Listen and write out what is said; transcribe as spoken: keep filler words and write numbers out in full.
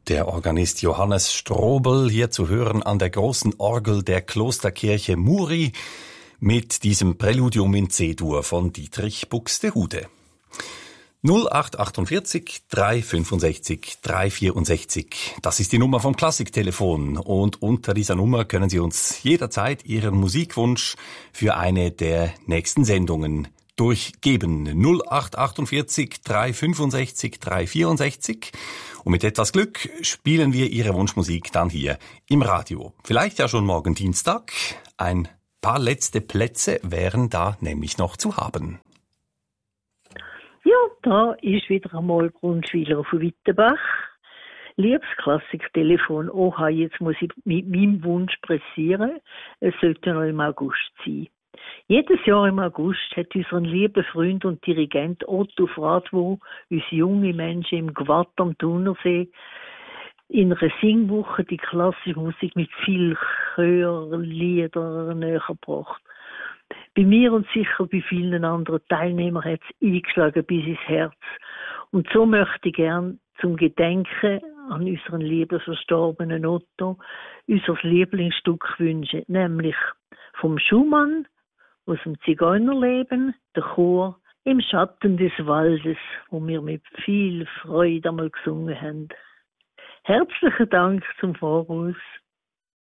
Der Organist Johannes Strobel, hier zu hören an der großen Orgel der Klosterkirche Muri mit diesem Präludium in C-Dur von Dietrich Buxtehude. null acht achtundvierzig drei fünfundsechzig drei vierundsechzig. Das ist die Nummer vom Klassiktelefon und unter dieser Nummer können Sie uns jederzeit Ihren Musikwunsch für eine der nächsten Sendungen durchgeben. null acht achtundvierzig drei fünfundsechzig drei vierundsechzig. Und mit etwas Glück spielen wir Ihre Wunschmusik dann hier im Radio. Vielleicht ja schon morgen Dienstag. Ein paar letzte Plätze wären da nämlich noch zu haben. Ja, da ist wieder einmal Grundschwiler von Wittenbach. Liebes Klassiktelefon, oha, jetzt muss ich mit meinem Wunsch pressieren. Es sollte noch im August sein. Jedes Jahr im August hat unser lieber Freund und Dirigent Otto Fradwo uns junge Menschen im Gwatt am Thunersee in einer Singwoche die klassische Musik mit viel Chörliedern näher gebracht. Bei mir und sicher bei vielen anderen Teilnehmern hat es eingeschlagen bis ins Herz. Und so möchte ich gern zum Gedenken an unseren lieben verstorbenen Otto unser Lieblingsstück wünschen, nämlich vom Schumann aus dem Zigeunerleben, der Chor im Schatten des Waldes, wo wir mit viel Freude einmal gesungen haben. Herzlichen Dank zum Voraus.